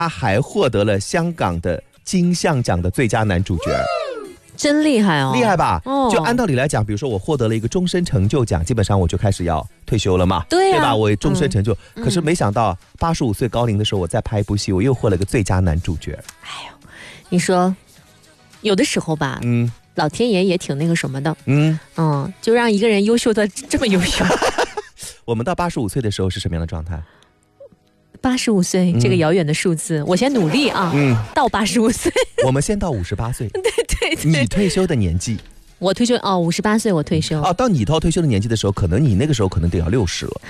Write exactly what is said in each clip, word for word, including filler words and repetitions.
他还获得了香港的金像奖的最佳男主角。 真厉害哦， 厉害吧？ 哦， 就按道理来讲，比如说我获得了一个终身成就奖，基本上我就开始要退休了嘛， 对、啊、 对吧？我终身成就、 嗯、 可是没想到八十五岁高龄的时候，我再拍一部戏，我又获了个最佳男主角。 哎呦，你说有的时候吧， 嗯， 老天爷也挺那个什么的， 嗯嗯，就让一个人优秀的这么优秀。 我们到八十五岁的时候是什么样的状态？ 八十五岁这个遥远的数字、嗯，我先努力啊！嗯，到八十五岁， 我们先到五十八岁。 对对对， 你退休的年纪， 我退休哦，五十八岁我退休哦。到你到退休的年纪的时候，可能你那个时候可能得要六十了。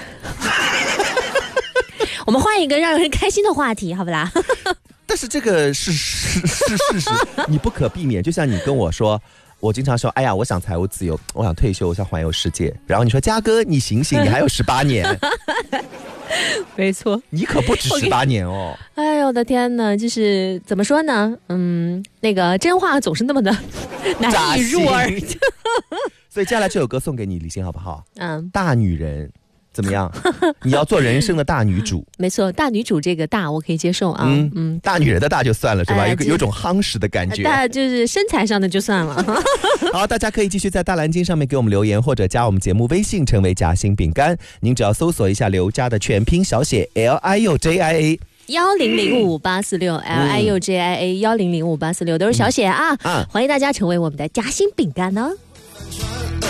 我们换一个让人开心的话题，好不啦？ 但是这个是是是事实，你不可避免。就像你跟我说。我经常说，哎呀，我想财务自由，我想退休，我想环游世界。然后你说，嘉哥，你醒醒，你还有十八年。 没错， 你可不止十八年哦。 哎呦我的天哪，就是怎么说呢？嗯，那个真话总是那么的难以入耳。 所以接下来这首歌送给你，李欣好不好？ 嗯， 大女人。怎么样？你要做人生的大女主。 没错，大女主这个大我可以接受啊。嗯嗯，大女人的大就算了是吧？呃、有有种夯实的感觉。 大就是身材上的就算了。 好，大家可以继续在大蓝鲸上面给我们留言，或者加我们节目微信成为夹心饼干。您只要搜索一下刘家的全拼小写 L I U J I A。 幺零零五八四六 L I U J I A 幺零零五八四六都是小写啊、嗯、啊！欢迎大家成为我们的夹心饼干呢、哦。